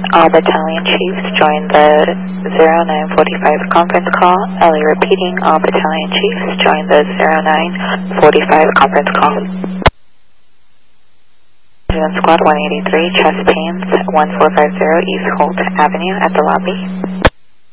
All battalion chiefs join the 0945 conference call. Ellie repeating, all battalion chiefs join the 0945 conference call. Squad 183, chest pains, 1450 East Holt Avenue at the lobby.